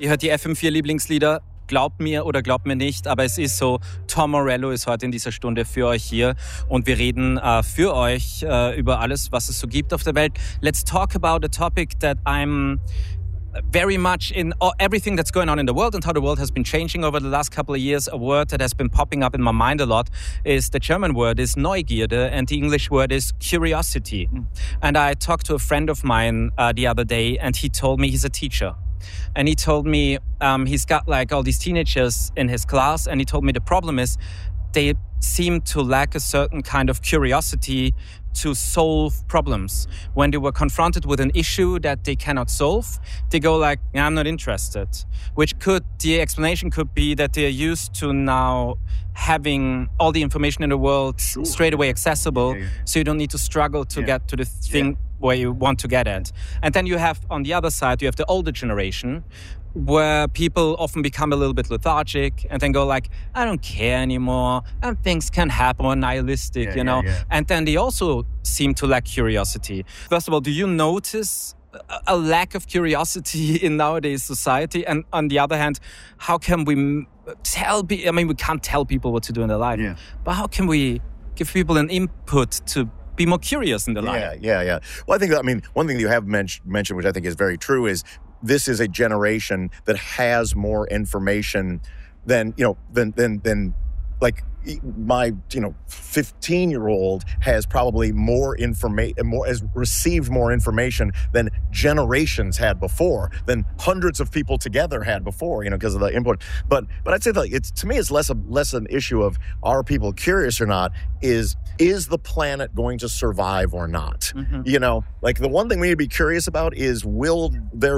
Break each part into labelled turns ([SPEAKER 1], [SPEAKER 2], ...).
[SPEAKER 1] Ihr hört die FM4 Lieblingslieder. Glaubt mir oder glaubt mir nicht, aber es ist so, Tom Morello ist heute in dieser Stunde für euch hier und wir reden für euch über alles, was es so gibt auf der Welt. Let's talk about a topic that I'm very much in everything that's going on in the world and how the world has been changing over the last couple of years. A word that has been popping up in my mind a lot is the German word is Neugierde and the English word is curiosity. And I talked to a friend of mine the other day and he told me he's a teacher. And he told me he's got like all these teenagers in his class and he told me the problem is they seem to lack a certain kind of curiosity to solve problems. When they were confronted with an issue that they cannot solve, they go like, yeah, I'm not interested. The explanation could be that they're used to now having all the information in the world straight away accessible, so you don't need to struggle to get to the thing where you want to get at. And then you have, on the other side, you have the older generation, where people often become a little bit lethargic and then go like, I don't care anymore, and things can happen, or nihilistic, you know. And then they also seem to lack curiosity. First of all, do you notice a lack of curiosity in nowadays society? And on the other hand, how can we we can't tell people what to do in their life, but how can we give people an input to be more curious in their life?
[SPEAKER 2] Well, one thing that you have mentioned, which I think is very true, is this is a generation that has more information than like my 15-year-old has probably has received more information than generations had before, than hundreds of people together had before, because of the input. But I'd say that to me it's less an issue of are people curious or not, is the planet going to survive or not? Like the one thing we need to be curious about is will their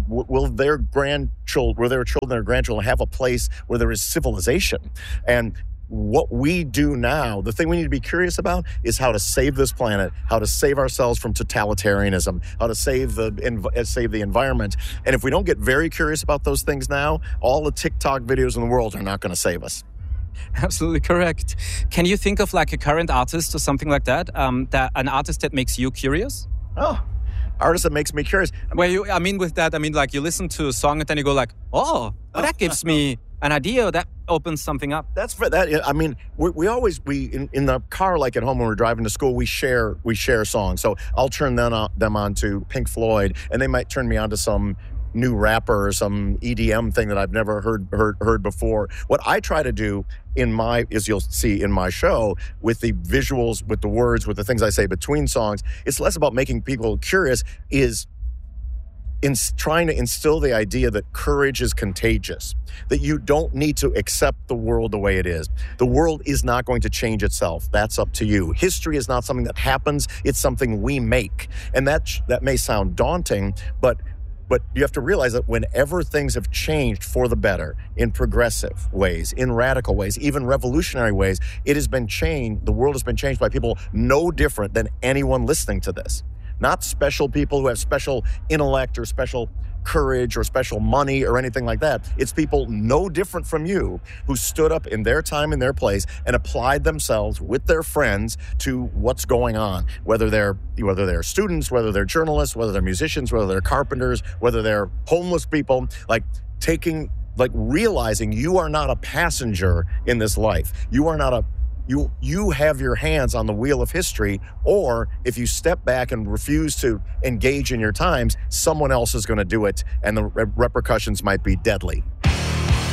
[SPEAKER 2] children or grandchildren have a place where there is civilization? And what we do now, the thing we need to be curious about is how to save this planet, how to save ourselves from totalitarianism, how to save the environment. And if we don't get very curious about those things now, all the TikTok videos in the world are not going to save us.
[SPEAKER 1] Absolutely correct. Can you think of like a current artist or something like that? An artist that makes you curious?
[SPEAKER 2] Artist that makes me curious.
[SPEAKER 1] Like you listen to a song and then you go like, that gives me an idea, that opens something up.
[SPEAKER 2] That's for that. We in the car, like at home when we're driving to school, we share songs. So I'll turn them on to Pink Floyd, and they might turn me on to some new rapper or some EDM thing that I've never heard before. What I try to do as you'll see in my show, with the visuals, with the words, with the things I say between songs, it's less about making people curious, is in trying to instill the idea that courage is contagious, that you don't need to accept the world the way it is. The world is not going to change itself. That's up to you. History is not something that happens. It's something we make. And that may sound daunting, but you have to realize that whenever things have changed for the better, in progressive ways, in radical ways, even revolutionary ways, the world has been changed by people no different than anyone listening to this. Not special people who have special intellect or special courage or special money or anything like that. It's people no different from you who stood up in their time, in their place, and applied themselves with their friends to what's going on. Whether they're students, whether they're journalists, whether they're musicians, whether they're carpenters, whether they're homeless people, realizing you are not a passenger in this life. You are not you have your hands on the wheel of history, or if you step back and refuse to engage in your times, someone else is going to do it, and the repercussions might be deadly.